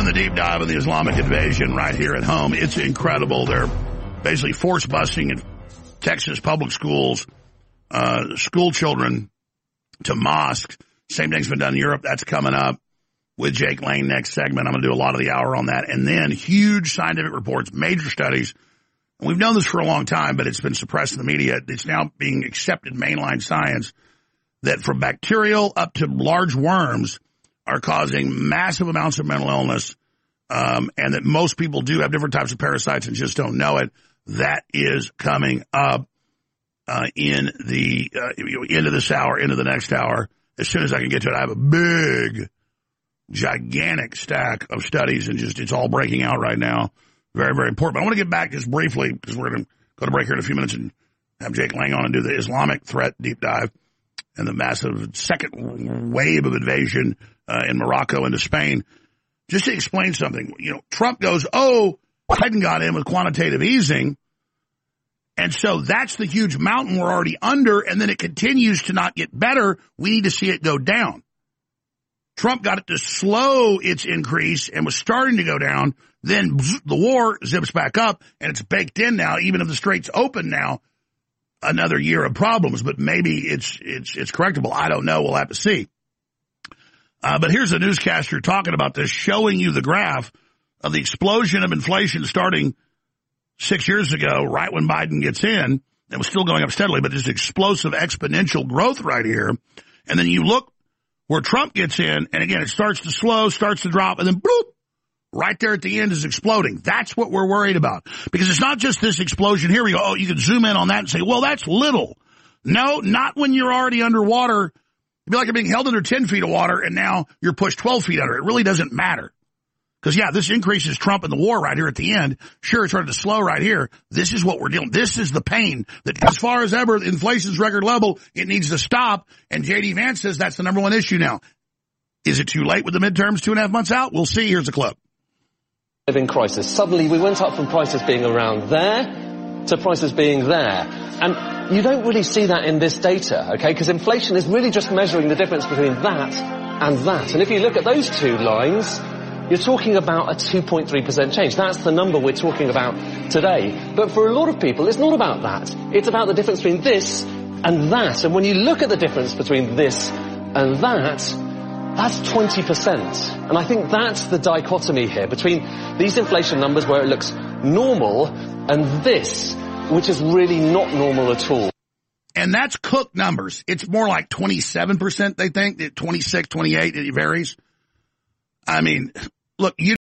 doing the deep dive of the Islamic invasion right here at home. It's incredible. They're basically force busting in Texas public schools, school children to mosques. Same thing's been done in Europe. That's coming up with Jake Lane next segment. I'm going to do a lot of the hour on that. And then huge scientific reports, major studies. And we've known this for a long time, but it's been suppressed in the media. It's now being accepted mainline science that from bacterial up to large worms are causing massive amounts of mental illness, and that most people do have different types of parasites and just don't know it. That is coming up in the into this hour, into the next hour. As soon as I can get to it, I have a big, gigantic stack of studies, and just it's all breaking out right now. Very, very important. But I want to get back just briefly, because we're going to go to break here in a few minutes and have Jake Lang on and do the Islamic threat deep dive and the massive second wave of invasion in Morocco into Spain. Just to explain something, Trump goes, Biden got in with quantitative easing, and so that's the huge mountain we're already under, and then it continues to not get better. We need to see it go down. Trump got it to slow its increase and was starting to go down. Then the war zips back up, and it's baked in now. Even if the strait's open now, another year of problems. But maybe it's correctable. I don't know. We'll have to see. But here's a newscaster talking about this, showing you the graph of the explosion of inflation starting 6 years ago, right when Biden gets in. It was still going up steadily, but this explosive exponential growth right here. And then you look where Trump gets in, and again, it starts to slow, starts to drop, and then bloop, right there at the end is exploding. That's what we're worried about. Because it's not just this explosion here. We go, you can zoom in on that and say, well, that's little. No, not when you're already underwater. It'd be like you're being held under 10 feet of water, and now you're pushed 12 feet under. It really doesn't matter. Because, this increases Trump in the war right here at the end. Sure, it's starting to slow right here. This is what we're dealing with. This is the pain that, as far as ever, inflation's record level, it needs to stop. And J.D. Vance says that's the number one issue now. Is it too late with the midterms 2.5 months out? We'll see. Here's a clip. Living crisis. Suddenly we went up from prices being around there to prices being there. And you don't really see that in this data, okay? Because inflation is really just measuring the difference between that and that. And if you look at those two lines, you're talking about a 2.3% change. That's the number we're talking about today. But for a lot of people, it's not about that. It's about the difference between this and that. And when you look at the difference between this and that's 20%. And I think that's the dichotomy here between these inflation numbers where it looks normal and this, which is really not normal at all. And that's Cook numbers. It's more like 27%, they think, 26, 28, it varies. I mean, look,